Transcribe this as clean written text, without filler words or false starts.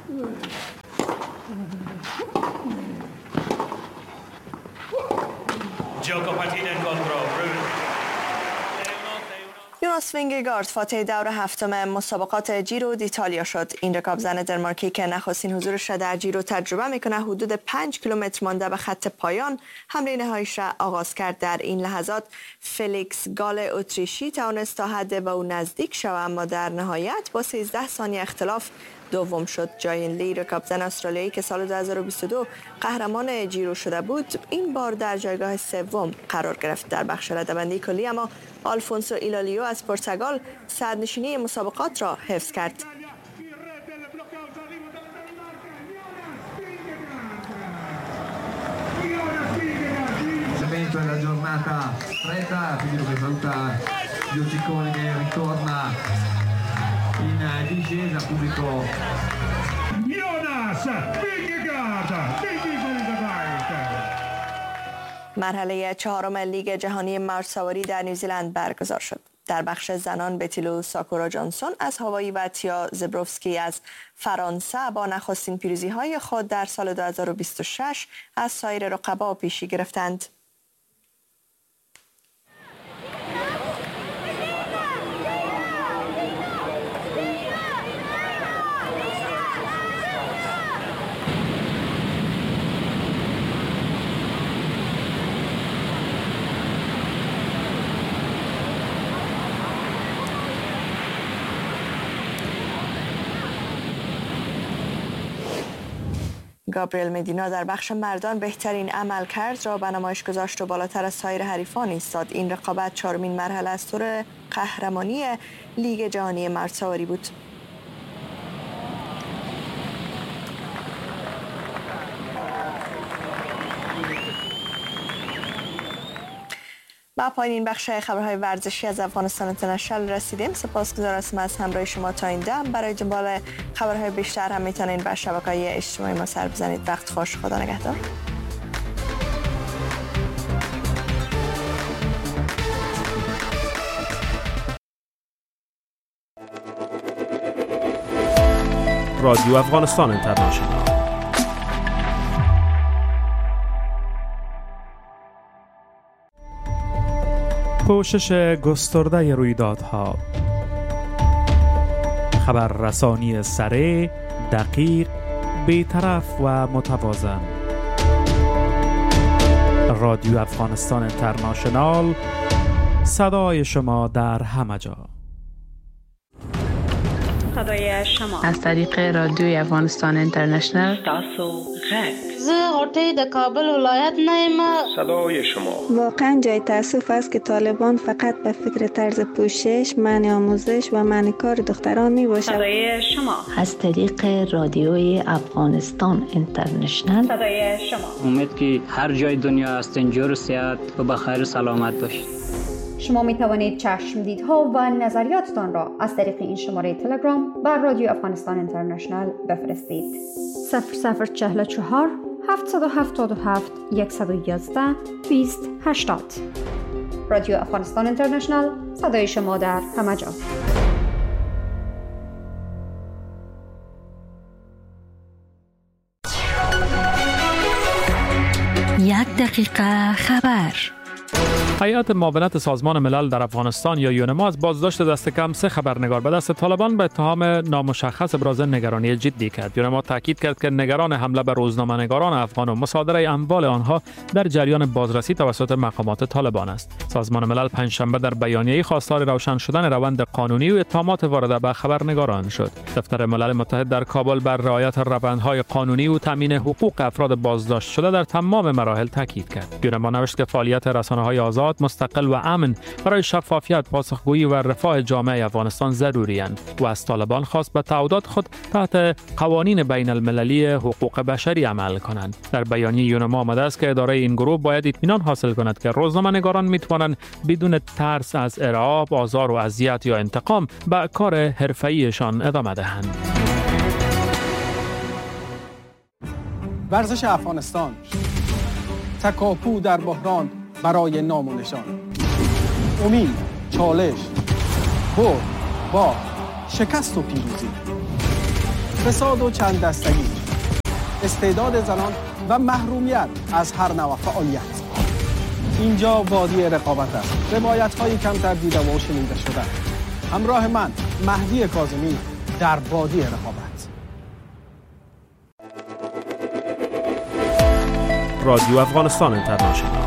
یوناس وینگگارد فاتح دور هفتم مسابقات جیرو دیتالیا شد. این رکابزن دنمارکی که نخستین حضورش را در جیرو تجربه میکنه حدود 5 کیلومتر مانده به خط پایان حمله نهاییش را آغاز کرد. در این لحظات فلیکس گال اتریشی توانست تا حد به او نزدیک شود، اما در نهایت با 13 ثانیه اختلاف دوم شد. جاین لی رکابزن استرالیایی که سال 2022 قهرمان جیرو شده بود این بار در جایگاه سوم قرار گرفت. در بخش رده‌بندی کلی اما آلفونسو ایلالیو از پرتغال صدرنشینی مسابقات را حفظ کرد. مرحله چهارم لیگ جهانی مردسواری در نیوزیلند برگزار شد. در بخش زنان بتیلو ساکورا جانسون از هاوایی و تیا زبروفسکی از فرانسه با نخستین پیروزی‌های خود در سال 2026 از سایر رقبا پیشی گرفتند. گابریل مدینا در بخش مردان بهترین عملکرد را به نمایش گذاشت و بالاتر از سایر حریفان ایستاد. این رقابت چهارمین مرحله از تور قهرمانی لیگ جهانی مردسواری بود. با پایین این بخش خبرهای ورزشی از افغانستان اینترنشنال رسیدیم. سپاسگزار هستم از همراهی شما تا این دم. برای دنبال خبرهای بیشتر هم میتونید به شبکه‌های اجتماعی ما سر بزنید. وقت خوش، خدا نگهدار. رادیو افغانستان اینترنشنال. پوشش گسترده رویدادها، خبررسانی سریع، دقیق، بی‌طرف و متوازن. رادیو افغانستان اینترنشنال، صدای شما در همه جا. صدای شما از طریق رادیوی افغانستان اینترنشنال. تاسو غږ زه غوټۍ د کابل ولایت نه یم. صدای شما. واقعا جای تأسف است که طالبان فقط به فکر طرز پوشش، منع آموزش و منع کار دختران می باشد. صدای شما از طریق رادیوی افغانستان اینترنشنال. صدای شما. امید که هر جای دنیا هستین جور و صحت و بخیر و سلامت باشید. شما می توانید چشمدیدها و نظریاتتان را از طریق این شماره تلگرام بر رادیو افغانستان اینترنشنال بفرستید. 0044 777 111 2080. رادیو افغانستان اینترنشنال، صدای شما در همه جا. یک دقیقه خبر. هیئت معاونت سازمان ملل در افغانستان یا یونما از بازداشت دست کم 3 خبرنگار به دست طالبان به اتهام نامشخص ابراز نگرانی جدی کرد. یونما تاکید کرد که نگران حمله بر روزنامه‌نگاران افغان و مصادره اموال آنها در جریان بازرسی توسط مقامات طالبان است. سازمان ملل پنجشنبه در بیانیه‌ای خواستار روشن شدن روند قانونی و اتهامات وارده به خبرنگاران شد. دفتر ملل متحد در کابل بر رعایت روندهای قانونی و تامین حقوق افراد بازداشت شده در تمام مراحل تاکید کرد. یونما نوشت که فعالیت رسانه‌های آزاد، مستقل و امن برای شفافیت، پاسخگویی و رفاه جامعه افغانستان ضروری اند و از طالبان خواست به تعهدات خود تحت قوانین بین المللی حقوق بشری عمل کنند. در بیانیه یونما آمده است که اداره این گروه باید اطمینان حاصل کند که روزنامه‌نگاران میتوانند بدون ترس از ارعاب، آزار و اذیت یا انتقام به کار حرفه‌ایشان ادامه دهند. ورزش افغانستان، تکاپو در بحران برای نام و نشان، امید، چالش، برد، شکست و پیروزی. فساد و چند دستگی، استعداد زنان و محرومیت از هر نوع فعالیت. اینجا وادی رقابت است. روایت‌های کمتر دیده و شنیده شده. همراه من مهدی کاظمی در وادی رقابت. رادیو افغانستان اینترنشنال.